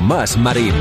Tomàs Marín.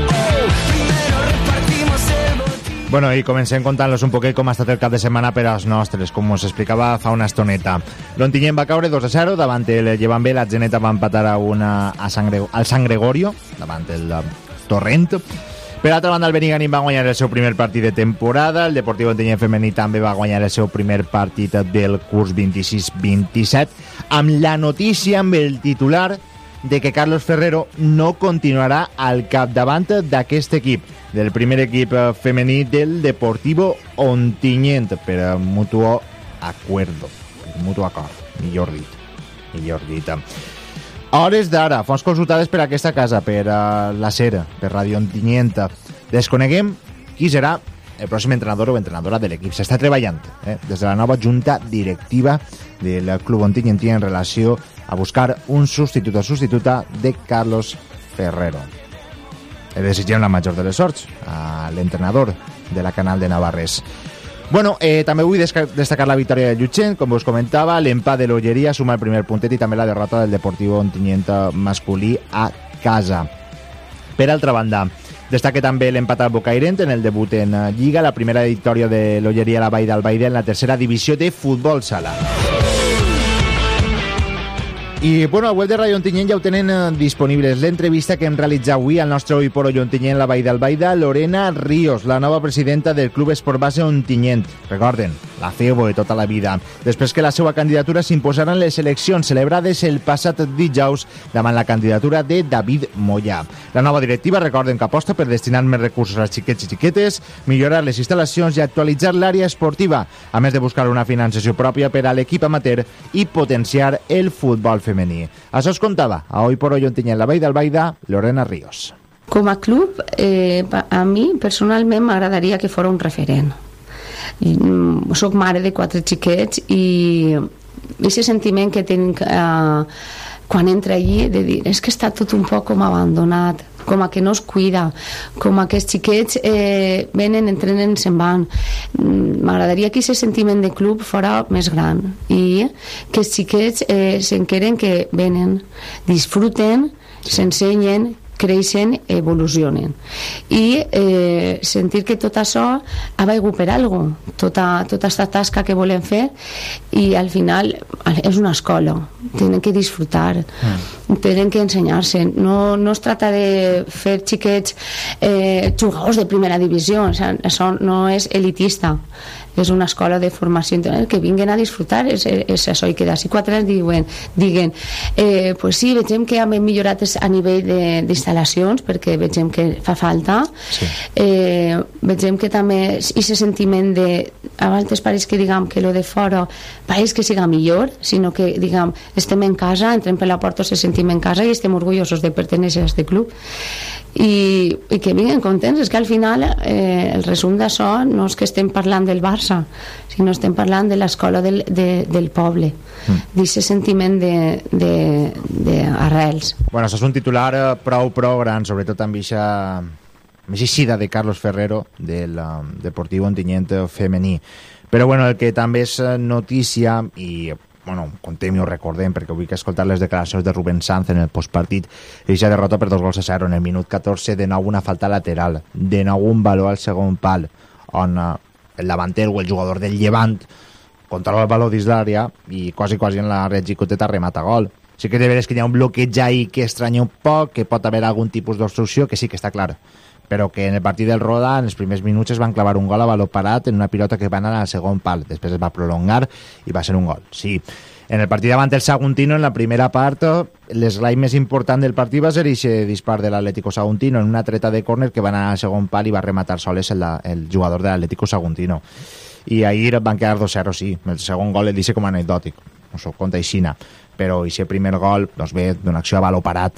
Bueno, i comencem contant-los un poquet com ha estat el cap de setmana per als nostres, com us explicava fa una estoneta. L'Ontinyent va caure 2-0 davant el Llevant B, la Geneta va empatar al San Gregorio, davant el Torrent. Per altra banda, el Benigànim va guanyar el seu primer partit de temporada, el Deportiu Ontinyent femení també va guanyar el seu primer partit del curs 26-27, amb la notícia, amb el titular, de que Carlos Ferrero no continuarà al capdavant d'aquest equip, del primer equip femení del Deportivo Ontinyent, per mutuo acuerdo, mutuo acord, millor dit. A hores d'ara, fonts consultades per aquesta casa, per la SER, per Radio Ontinyent. Desconeguem qui serà el pròxim entrenador o entrenadora de l'equip. S'està treballant des de la nova junta directiva del Club Ontinyentí en relació a buscar un substitut o substituta de Carlos Ferrero. Desitgem la major de les sorts a l'entrenador de la Canal de Navarres. Bueno, també vull destacar la victòria de Llutxent, com us comentava, l'empat de l'Olleria suma el primer puntet i també la derrota del Deportivo Ontinyent masculí a casa. Per altra banda, destaca també l'empat al Bocairent en el debut en Lliga, la primera victòria de l'Olleria a la Vall d'Albaida en la tercera divisió de futbol sala. I, bueno, al web de Radio Ontinyent ja ho tenen disponibles. L'entrevista que hem realitzat avui al nostre Oi por Hoy Ontinyent, la Vall d'Albaida, Lorena Ríos, la nova presidenta del Club Esport Base Ontinyent. Recorden, la CEO de tota la vida. Després que la seva candidatura s'imposarà en les eleccions celebrades el passat dijous davant la candidatura de David Moya. La nova directiva, recorden que aposta per destinar més recursos als xiquets i xiquetes, millorar les instal·lacions i actualitzar l'àrea esportiva, a més de buscar una finançació pròpia per a l'equip amateur i potenciar el futbol femení. Això es contava a Hoy por Hoy Ontinyent, la Vall d'Albaida, Lorena Ríos. Com a club, a mi personalment m'agradaria que fos un referent. Soc mare de 4 xiquets i aquest sentiment que tinc quan entra allí de dir, és que està tot un poc com abandonat, com a que no es cuida, com a que els xiquets venen, entrenen, se'n van. M'agradaria que aquest sentiment de club fora més gran i que els xiquets s'enqueren que venen, disfruten, s'ensenyen, creixen, evolucionen i sentir que tot això ha valgut per alguna cosa, tota aquesta tasca que volem fer, i al final és una escola, tenen que disfrutar, tenen que ensenyar-se, no es tracta de fer xiquets jugadors de primera divisió, això no és elitista, és una escola de formació que vinguin a disfrutar, és això, i que d'ací 4 anys diguen pues sí, vegem que hem millorat a nivell d'instal·lacions, perquè vegem que fa falta, sí. Vegem que també aquest sentiment de, a vegades pareix que diguem que lo de fora pareix que siga millor, sinó que diguem, estem en casa, entrem per la porta, se sentim en casa i estem orgullosos de pertenèixer a aquest club i que vinguin contents. És que al final el resum d'això no és que estem parlant del Barça, sinó estem parlant de l'escola del poble, d'aquest sentiment d'arrels. Bueno, això és un titular prou gran, sobretot amb aquesta eixida de Carlos Ferrero del Deportiu Ontinyent femení. Però bueno, el que també és notícia, i bueno, contem i ho recordem perquè vull que escoltar les declaracions de Rubén Sanz en el postpartit, eixa derrota per 2-0 en el minut 14, de nou una falta lateral, de nou un valor al segon pal, on el davanter o el jugador del Llevant controla el valor dins l'àrea i quasi en la red xicoteta remata gol. Sí que de veres que hi ha un bloqueig ahí que estranya un poc, que pot haver algun tipus d'obstrucció, que sí que està clar, però que en el partit del Roda, en els primers minuts es van clavar un gol a valor parat en una pilota que va anar al segon pal, després es va prolongar i va ser un gol, sí. En el partit davant el Saguntino, en la primera part, l'esglai més important del partit va ser aquest dispar de l'Atlético Saguntino en una treta de córner que va anar al segon pal i va rematar soles el jugador de l'Atlético Saguntino. I ahir van quedar 2-0, sí. El segon gol el dice com a anecdòtic, no s'ho conta aixina, però aquest primer gol doncs ve d'una acció a valor parat.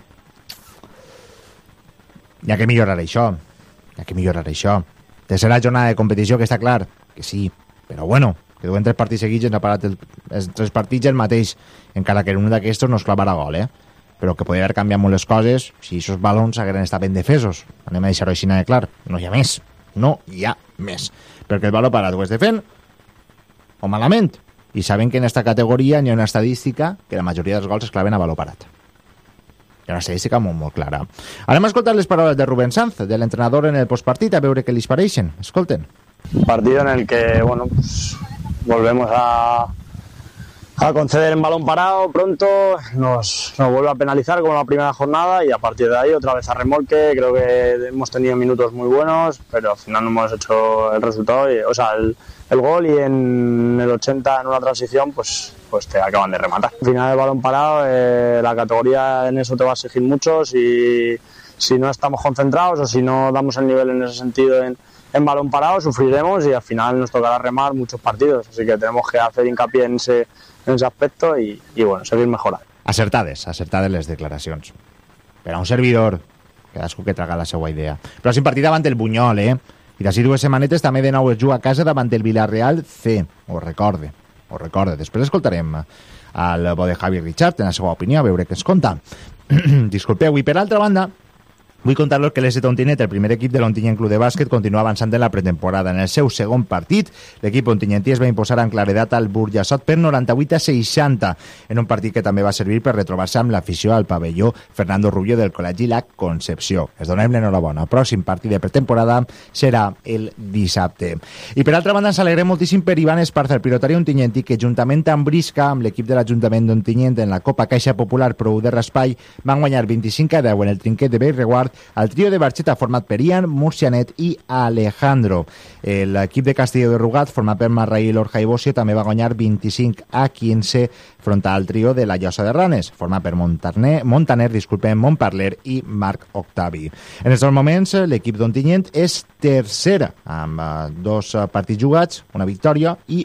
Hi ha que millorar això. Tercera jornada de competició, que està clar que sí, però bueno, que duen 3 partits seguits i ens ha parat els 3 partits el mateix, encara que en un d'aquestos no es clavarà gol, però que podria haver canviat molt les coses si aquests balons hagueren estat ben defesos. Anem a deixar-ho així de clar, no hi ha més, perquè el valor parat ho és de fent o malament, i saben que en aquesta categoria hi ha una estadística que la majoria dels gols es claven a valor parat. una estadística molt clara. Anem a escoltar les paraules de Rubén Sanz, de l'entrenador en el postpartit, a veure què li pareixen. Escolten. Un partido en el que, bueno, pues volvemos a conceder en balón parado pronto, nos vuelve a penalizar como la primera jornada y a partir de ahí otra vez a remolque. Creo que hemos tenido minutos muy buenos, pero al final no hemos hecho el resultado, o sea, el gol, y en el 80 en una transición pues te acaban de rematar. Al final el balón parado, la categoría en eso te va a exigir mucho. Si no estamos concentrados o si no damos el nivel en ese sentido en balón parado, sufriremos y al final nos tocará remar muchos partidos, así que tenemos que hacer hincapié en ese aspecto y bueno, seguir mejorando. Acertades les declaracions. Per a un servidor, cadascú que traga la seva idea. Però sin partit davant el Bunyol, I d'ací 2 setmanetes també de nou es juga a casa davant el Villarreal C. Ho recorde. Després escoltarem al bo de Javi Richard en la seva opinió, a veure què ens conta. Disculpeu, i per altra banda, vull contar-los que l'S Ontinyent, el primer equip de l'Ontinyent Club de Bàsquet, continua avançant en la pretemporada. En el seu segon partit, l'equip ontinyentí es va imposar en claredat al Burjassot per 98-60, en un partit que també va servir per retrobar-se amb l'afició al pavelló Fernando Rubio del Col·legi La Concepció. Es donem l'enhorabona. El pròxim partit de pretemporada serà el dissabte. I per altra banda, ens alegrem moltíssim per Ivan Esparza, el pilotari ontinyentí, que juntament amb Brisca, amb l'equip de l'Ajuntament d'Ontinyent en la Copa Caixa Popular Prou de Raspall, van guanyar 25-10 en el trinquet de Bellreguard al trio de Barxeta format per Ian, Murcianet i Alejandro. L'equip de Castelló de Rugat, format per Marraí, Lorja i Bocio, també va guanyar 25-15 front al trio de la Llosa de Ranes, format per Montaner, Montparler i Marc Octavi. En aquests moments, l'equip d'Ontinyent és tercera, amb 2 partits jugats, una victòria i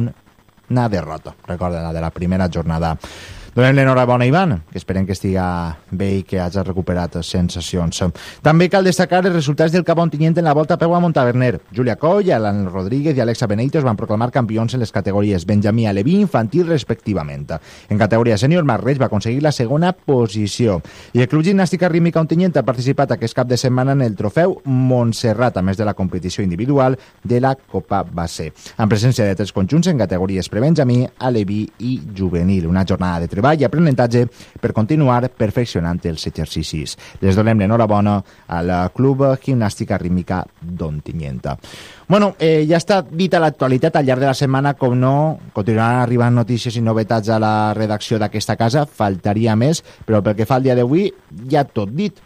una derrota. Recorden, la de la primera jornada. Donem l'enhorabona a Ivan, que esperem que estiga bé i que hagi recuperat sensacions. També cal destacar els resultats del Cap Ontinyent en la volta a peu a Montaverner. Júlia Coll, Alan Rodríguez i Alexa Beneitos van proclamar campions en les categories Benjamí Aleví i Infantil, respectivament. En categoria sènior, Marc Reig va aconseguir la segona posició. I el Club Gimnàstica Rítmica Ontinyent ha participat aquest cap de setmana en el trofeu Montserrat, a més de la competició individual de la Copa Base, en presència de 3 conjunts en categories prebenjamí, aleví i juvenil. Una jornada de treball i aprenentatge per continuar perfeccionant els exercicis. Les donem l'enhorabona al Club Gimnàstica Rítmica d'Ontinyent. Bueno, ja està dita l'actualitat al llarg de la setmana, com no, continuaran arribant notícies i novetats a la redacció d'aquesta casa, faltaria més, però pel que fa al dia d'avui, ja tot dit.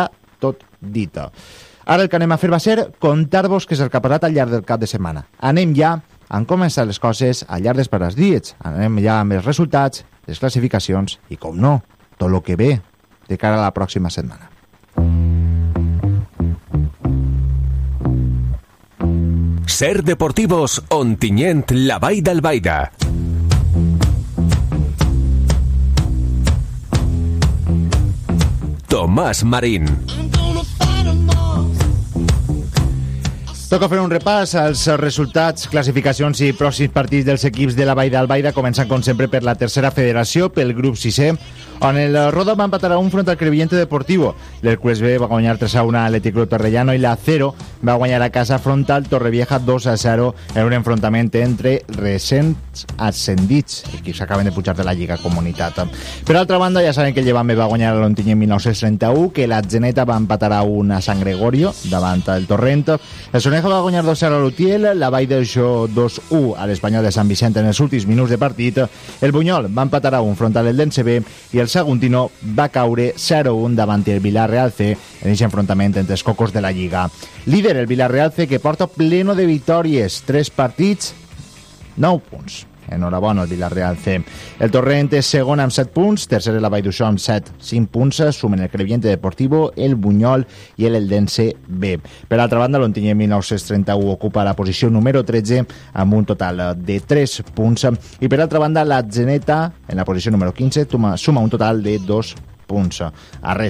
Ara el que anem a fer va ser contar-vos què és el que ha passat al llarg del cap de setmana. Anem ja, han començat les coses al llarg dels propers dies. Anem ja amb els resultats, les classificacions i, com no, tot el que ve de cara a la pròxima setmana. Ser Deportivos Ontinyent La Vall d'Albaida. Tomàs Marín. Toca fer un repàs als resultats, classificacions i pròxims partits dels equips de la Vall d'Albaida, començant com sempre per la tercera federació, pel grup 6è, on el Roda va empatar a 1 front al Crevillente Deportivo. L'Hércules B va guanyar 3-1 a l'Atlètic Club Torrellano i la 0 va guanyar a casa front al Torrevieja 2-0 en un enfrontament entre recents ascendits, equips que acaben de pujar de la Lliga Comunitat. Per altra banda, ja saben que el Llevant B va guanyar a l'Ontinyent 1931, que la Geneta va empatar a 1 a San Gregorio davant el Torrent. El Soneja va guanyar 2-0 a l'Utiel, la Vall d'Aixó 2-1 a l'Espanyol de Sant Vicent en els últims minuts de partit. El Bunyol va empatar a 1 front al Eldense B i el Saguntino va caure 0-1 davant el Villarreal C en aquest enfrontament entre els cocos de la Lliga. Líder el Villarreal C, que porta pleno de victòries, 3 partits, 9 punts. Enhorabona al Villarreal C. El Torrent és segon amb 7 punts, tercer la Vall d'Uixó amb 5 punts, sumen el Crevillente Deportivo, el Bunyol i l'Eldense B. Per altra banda, l'Ontinyent 1931 ocupa la posició número 13 amb un total de 3 punts i per altra banda la Geneta en la posició número 15 suma un total de 2 punts. A res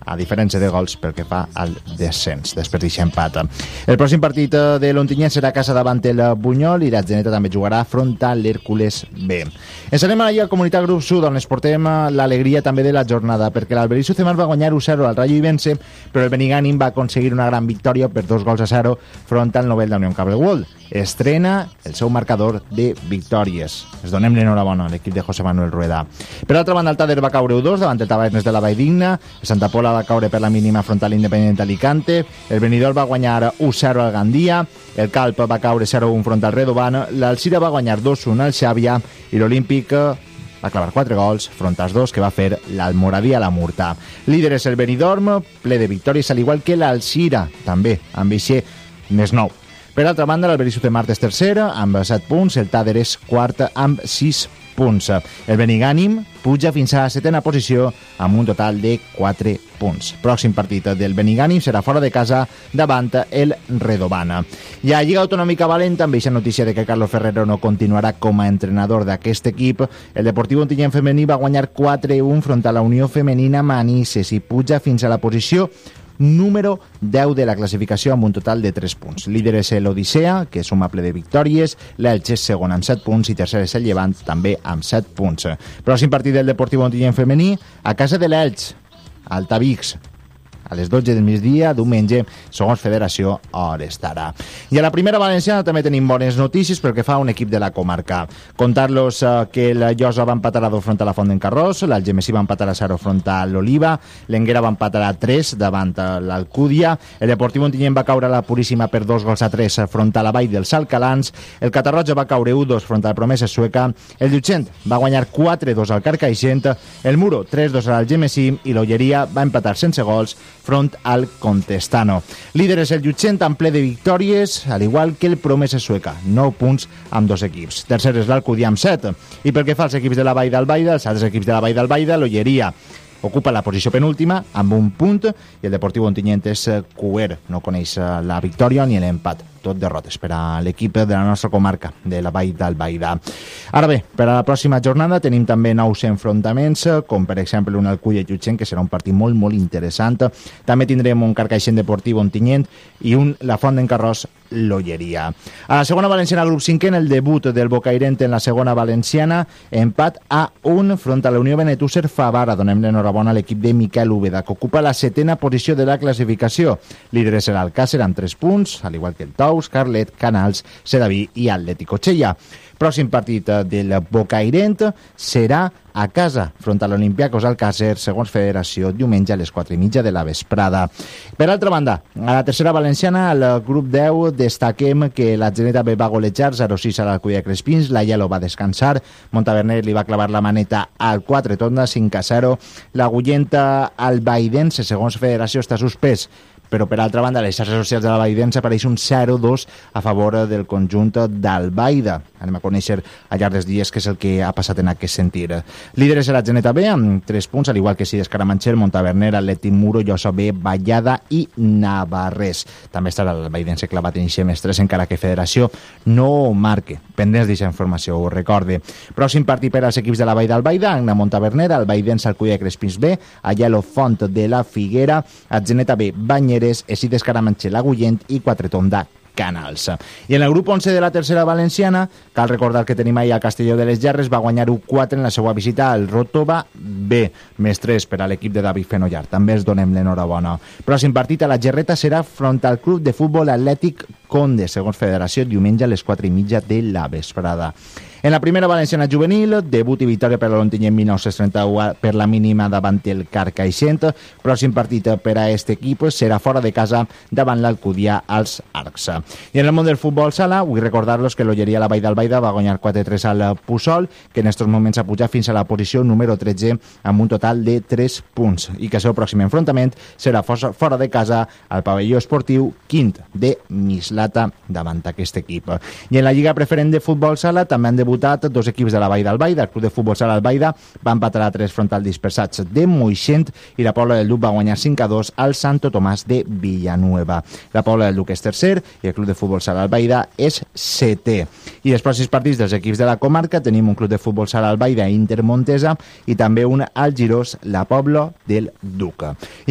a diferència de gols pel que fa al descens, després d'aquest empat. El pròxim partit de l'Ontinyent serà a casa davant el Bunyol i l'Atzeneta també jugarà front a l'Hèrcules B. Ens anem a la Lliga Comunitat Grup Sud, on es portem l'alegria també de la jornada, perquè l'Alberici Cemar va guanyar 1-0 al Rayo Ibense, però el Benigànim va aconseguir una gran victòria per 2-0 front al Novel d'Unió Cable World. Estrena el seu marcador de victòries. Es donem l'enhorabona a l'equip de José Manuel Rueda. Per altra banda, el Tàder va caure 2 davant el Tavernes de la Valldigna, el Santa Pola va caure per la mínima front a l'Independent Alicante, el Benidorm va guanyar 1-0 al Gandia, el Calp va caure 0-1 front al Redoban, l'Alcira va guanyar 2-1 al Xàbia i l'Olímpic va clavar 4 gols front als 2 que va fer l'Almoradí a la Murta. Líder és el Benidorm, ple de victòries, al igual que l'Alcira, també, amb eixe més 9. Per altra banda, l'Alberici Cemar és tercera, amb 7 punts, el Tàder és quart amb 6 punts. El Benigànim puja fins a la 7a posició amb un total de 4 punts. Pròxim partit del Benigànim serà fora de casa davant el Redovana. I a Lliga Autonòmica Valent també hi ha notícia de que Carlos Ferrero no continuarà com a entrenador d'aquest equip. El Deportiu Ontinyent femení va guanyar 4-1 front a la Unió Femenina Manises i puja fins a la posició número 10 de la classificació amb un total de 3 punts. Líder és l'Odissea, que suma ple de victòries, l'Elx és segon amb 7 punts i tercer és el Llevant, també amb 7 punts. Pròxim partit del Deportiu Ontinyent femení, a casa de l'Elx, al Tabix, a les 12 del migdia, diumenge, segons Federació Hores-Tara. I a la primera valenciana també tenim bones notícies pel que fa a un equip de la comarca. Contar-los que la Llosa va empatar a 2 front a la Font d'en Carròs, l'Algemesí va empatar a 0 front a l'Oliva, l'Enguera va empatar a 3 davant l'Alcúdia, el Deportiu Ontinyent va caure a la Puríssima per 2-3 front a la Vall dels Alcalans, el Catarroja va caure 1-2 front a la Promesa Sueca, el Llutxent va guanyar 4-2 al Carcaixent, el Muro 3-2 a l'Algemesí i l'Olleria va empatar sense gols front al Contestano. Líder és el Llutxent amb ple de victòries, al igual que el Promesa Sueca, 9 punts amb 2 equips. Tercer és l'Alcúdia amb 7. I pel que fa als equips de la Vall d'Albaida, els altres equips de la Vall d'Albaida, l'Olleria ocupa la posició penúltima amb 1 punt i el Deportiu Ontinyent és cuer, no coneix la victòria ni l'empat, tot derrotes per a l'equip de la nostra comarca, de la Vall d'Albaida. Ara bé, per a la pròxima jornada tenim també nous enfrontaments, com per exemple un Alcúdia-Llutxent, que serà un partit molt, molt interessant. També tindrem un Carcaixent Deportiu Ontinyent i un La Font d'en Carròs l'Olleria. A la segona valenciana grup 5, el debut del Bocairent en la segona valenciana, empat a 1 front a la Unió Benetússer Favara. Donem l'enhorabona a l'equip de Miquel Úbeda, que ocupa la 7a posició de la classificació. Líder és l'Alcàsser amb 3 punts, al igual que el Tous, Carlet, Canals, Sedaví i Atlético Chella. Pròxim partit del Bocairent serà a casa, front a l'Olimpiakos Alcàsser, segons Federació, diumenge a les 4:30 de la vesprada. Per altra banda, a la tercera valenciana, al grup 10, destaquem que l'Atzeneta B va golejar 0-6 a l'Alcúdia Crespins, la Yelo va descansar, Montaverner li va clavar la maneta al 4, torna 5-0, l'Agullenta al Baidense, segons Federació, està suspès, però per altra banda a les xarxes socials de la Baidense apareix un 0-2 a favor del conjunt d'Albaida. Anem a conèixer al llarg dels dies què és el que ha passat en aquest sentit. Líder és l'Atzeneta B amb 3 punts, al igual que Sides Caramanxer, Montaverner, Atlètic Muro, Llosa B, Vallada i Navarrés. També estarà l'Albaidense clavat en més 3, encara que Federació no marque. Pendents d'aquesta informació, ho recorde. Pròxim partit per als equips de la Vall d'Albaida, Agna Montaverner, Albaidense, Alcúdia Crespins B, Ayalo Font de la Figuera, Atzeneta B, Banyeres, Esides Caramanxer, l'Agullent i Quatretonda Canals. I en el grup 11 de la tercera valenciana, cal recordar que tenim ahir a Castelló de les Gerres, va guanyar 1-4 en la seva visita al Ròtova B, més 3 per a l'equip de David Fenollar. També els donem l'enhorabona. Pròxim partit a la Gerreta serà front al Club de Futbol Atlètic Conde, segons Federació, diumenge a les 4:30 de la vesprada. En la primera valenciana juvenil, debut i victòria per a l'Ontinyent 1931 per la mínima davant el Carcaixent. Pròxim partit per a aquest equip serà fora de casa davant l'Alcúdia als Arcs. I en el món del futbol sala, vull recordar-los que l'Olleria la Vall d'Albaida va guanyar 4-3 al Puçol, que en estos moments ha pujat fins a la posició número 13 amb un total de 3 punts i que el seu pròxim enfrontament serà fora de casa al pavelló esportiu Quint de Mislata davant aquest equip. I en la Lliga Preferent de Futbol Sala també han debutat dos equips de la Vall d'Albaida. El Club de Futbol Sala Albaida va empatar a 3 front al Dispersats de Moixent i la Pobla del Duc va guanyar 5-2 al Santo Tomàs de Villanueva. La Pobla del Duc és tercer i el Club de Futbol Sala Albaida és setè. I els pròxims partits dels equips de la comarca tenim un Club de Futbol Sala Albaida Inter Montesa i també un Algirós, la Pobla del Duc.